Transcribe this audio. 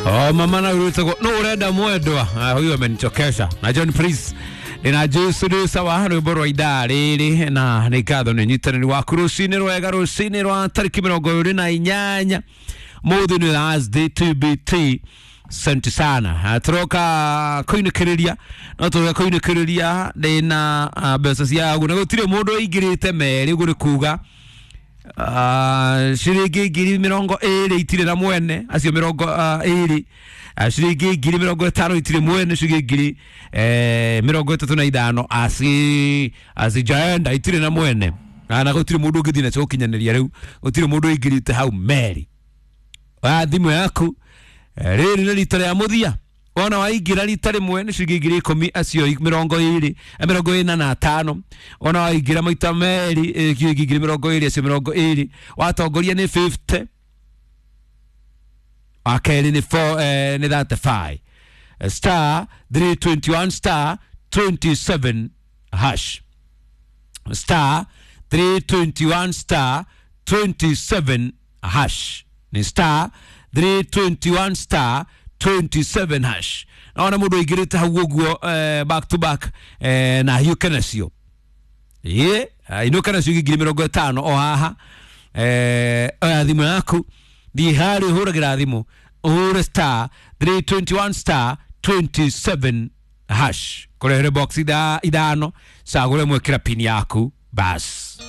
Oh mama na urutego no urenda mwendwa huyo amenichokesha na John Prince ina Jesu sawa rwimbo idari na nikatho ni nyitani wa kurusini rwega rusini rwa tariki 28 muthu ni Thursday TBT. Asante sana. Turoka kuinukiriria no turoka kuinukiriria na mbeca cia guo gutire mundu igirite meri guri kuga shiringi ngiri 20 itire na mwene acio 20 shiringi ngiri 50 itire mwene shiringi ngiri 35 asijaenda itire na mwene na gutire mundu ngithina cyo kinyaniria riu gutire mundu igirite hau meri thimu yaku riri ni rita ya muthia ona waigira rita rimwe ni shiringi ngiri 10 acio 25 ona waigira maita meri shiringi ngiri 20 acio 20 watongoria ni 50 akeli ni 4 ni 35 star 321 star 27 hash star 321 star 27 hash ni star 321 star 27 hash. Naona mundu igirite haguo back to back na hiyo kanasio. Ino kanasio ngiri 50 o haha thimu yaku di hari huragira thimu ure star 321 star 27 hash. Kore box idano sagure mwekira pin yaku bas.